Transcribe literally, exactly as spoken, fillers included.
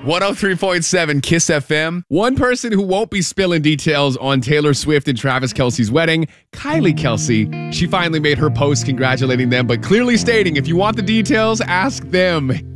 one oh three point seven Kiss F M. One person who won't be spilling details on Taylor Swift and Travis Kelce's wedding, Kylie Kelce. She finally made her post congratulating them, but clearly stating if you want the details, ask them.